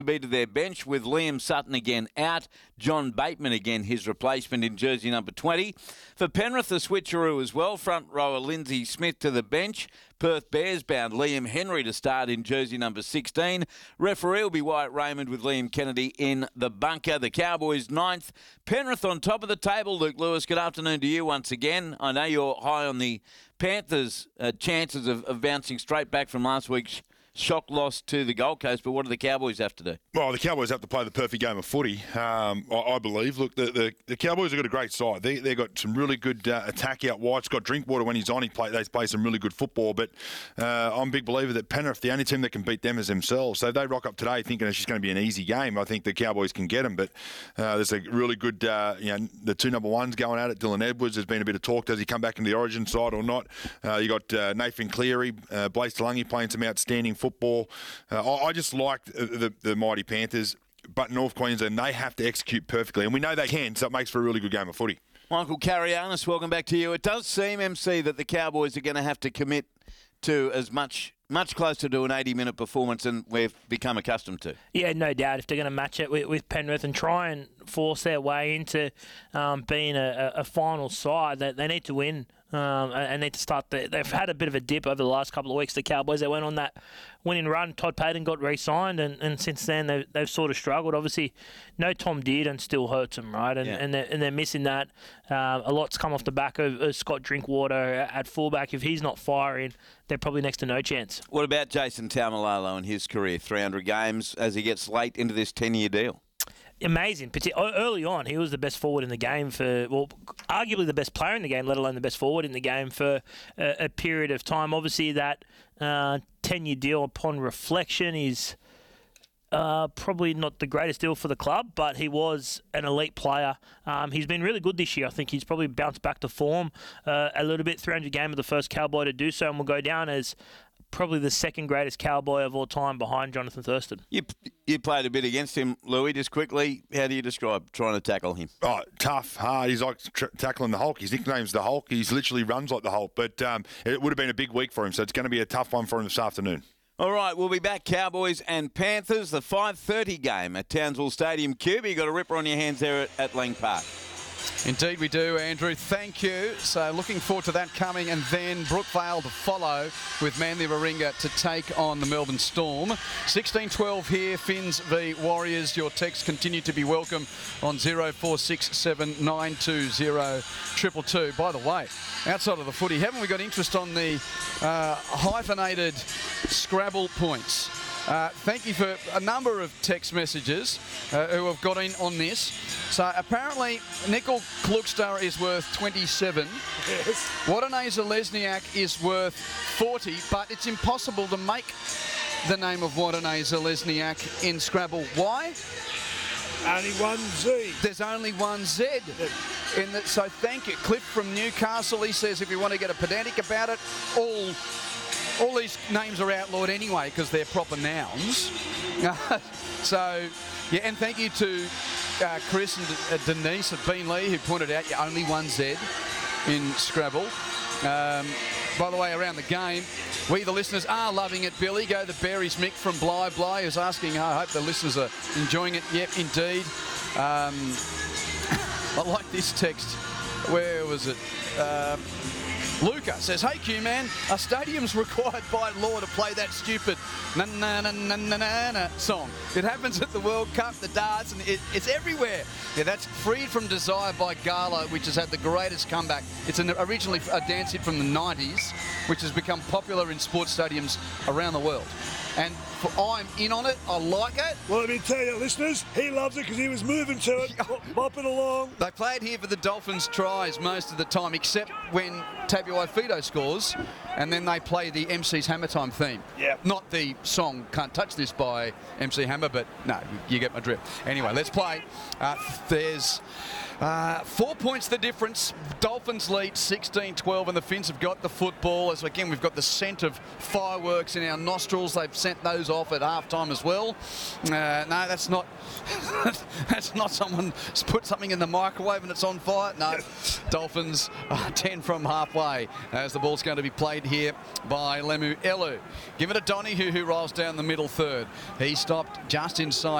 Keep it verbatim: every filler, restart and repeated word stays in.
be to their bench with Liam Sutton again out. John Bateman again, his replacement in jersey number twenty. For Penrith, the switcheroo as well. Front rower Lindsay Smith to the bench. Perth Bears bound Liam Henry to start in jersey number sixteen. Referee will be Wyatt Raymond with Liam Kennedy in the bunker. The Cowboys ninth. Penrith on top of the table. Luke Lewis, good afternoon to you once again. I know you're high on the Panthers' uh, chances of, of bouncing straight back from last week's shock loss to the Gold Coast, but what do the Cowboys have to do? Well, the Cowboys have to play the perfect game of footy, um, I, I believe. Look, the, the, the Cowboys have got a great side. They, they've got some really good uh, attack out wide. Scott Drinkwater, when he's on, he play, they play some really good football, but uh, I'm a big believer that Penrith, the only team that can beat them is themselves. So if they rock up today thinking it's just going to be an easy game, I think the Cowboys can get them, but uh, there's a really good, uh, you know, the two number ones going at it. Dylan Edwards, there's been a bit of talk. Does he come back into the Origin side or not? Uh, you got uh, Nathan Cleary, uh, Blaise Talungi playing some outstanding football. Uh, I, I just like the, the, the mighty Panthers, but North Queensland, they have to execute perfectly, and we know they can, so it makes for a really good game of footy. Michael Carianis, welcome back to you. It does seem, M C, that the Cowboys are going to have to commit to as much much closer to an eighty-minute performance than we've become accustomed to. Yeah, no doubt. If they're going to match it with, with Penrith and try and force their way into um, being a, a final side, they, they need to win. Um, and need to start. The, they've had a bit of a dip over the last couple of weeks. The Cowboys, they went on that winning run. Todd Payten got re-signed, and, and since then they've, they've sort of struggled. Obviously, no Tom Dearden still hurts them, right? And yeah. and, they're, and they're missing that. Uh, a lot's come off the back of, of Scott Drinkwater at fullback. If he's not firing, they're probably next to no chance. What about Jason Taumalolo and his career? three hundred games as he gets late into this ten-year deal. Amazing. Early on, he was the best forward in the game for, well, arguably the best player in the game, let alone the best forward in the game for a, a period of time. Obviously, that uh, ten-year deal, upon reflection, is uh, probably not the greatest deal for the club, but he was an elite player. Um, he's been really good this year. I think he's probably bounced back to form uh, a little bit. three hundred game of the first Cowboy to do so, and will go down as probably the second greatest Cowboy of all time behind Jonathan Thurston. You you played a bit against him, Louis. Just quickly, how do you describe trying to tackle him? Oh, tough, hard. He's like tr- tackling the Hulk. His nickname's the Hulk. He's literally runs like the Hulk. But um, it would have been a big week for him, so it's going to be a tough one for him this afternoon. All right, we'll be back, Cowboys and Panthers, the five thirty game at Townsville Stadium. Cuba, you got a ripper on your hands there at, at Lang Park. Indeed we do, Andrew. Thank you. So looking forward to that coming, and then Brookvale to follow with Manly Warringah to take on the Melbourne Storm. sixteen twelve here, Finns v Warriors. Your texts continue to be welcome on zero four six seven nine two zero two two two. By the way, outside of the footy, haven't we got interest on the uh, hyphenated Scrabble points? Uh, thank you for a number of text messages uh, who have got in on this. So apparently Nickel Klukster is worth twenty-seven. Yes. Wadane Zalesniak is worth forty, but it's impossible to make the name of Wadane Zalesniak in Scrabble. Why? Only one Z. There's only one Z. In the, so thank you. Cliff from Newcastle, he says if you want to get a pedantic about it, all... All these names are outlawed anyway because they're proper nouns. So, yeah, and thank you to uh, Chris and uh, Denise at Beanley who pointed out you only one Z in Scrabble. Um, by the way, around the game, we the listeners are loving it, Billy. Go the Berries. Mick from Bly Bly is asking, I hope the listeners are enjoying it. Yep, indeed. Um, I like this text. Where was it? Um, Luca says, hey Q-Man, are stadiums required by law to play that stupid na na na na na na na song? It happens at the World Cup, the darts, and it, it's everywhere. Yeah, that's Freed from Desire by Gala, which has had the greatest comeback. It's an, originally a dance hit from the nineties, which has become popular in sports stadiums around the world. And for, I'm in on it. I like it. Well, let me tell you, listeners, he loves it because he was moving to it, bopping along. They play it here for the Dolphins' tries most of the time, except when Tabuai Fido scores, and then they play the M C's Hammer Time theme. Yeah. Not the song Can't Touch This by M C Hammer, but no, you get my drift. Anyway, let's play. Uh, there's uh, four points the difference. Dolphins lead sixteen twelve, and the Finns have got the football. As again, we've got the scent of fireworks in our nostrils. They've sent those off at half-time as well. Uh, no, that's not that's not someone put something in the microwave and it's on fire. No, Dolphins uh, ten from halfway as the ball's going to be played here by Lemu Elu. Give it to Donahue, who rolls down the middle third. He stopped just inside